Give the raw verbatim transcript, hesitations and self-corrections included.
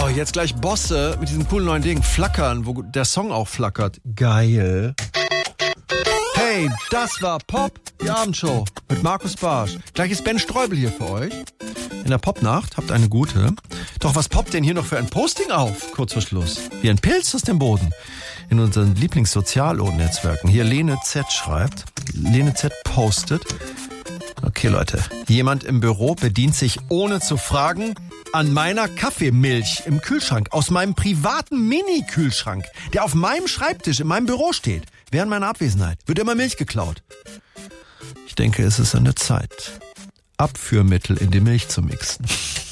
jetzt gleich Bosse mit diesem coolen neuen Ding. Flackern, wo der Song auch flackert. Geil. Hey, das war Pop, die Abendshow mit Markus Barsch. Gleich ist Ben Streubel hier für euch. In der Popnacht habt eine gute. Doch was poppt denn hier noch für ein Posting auf? Kurz vor Schluss. Wie ein Pilz aus dem Boden. In unseren Lieblings-Sozialnetzwerken. Hier Lene Z schreibt. Lene Z postet. Okay, Leute. Jemand im Büro bedient sich ohne zu fragen an meiner Kaffeemilch im Kühlschrank. Aus meinem privaten Mini-Kühlschrank, der auf meinem Schreibtisch in meinem Büro steht. Während meiner Abwesenheit wird immer Milch geklaut. Ich denke, es ist an der Zeit, Abführmittel in die Milch zu mixen.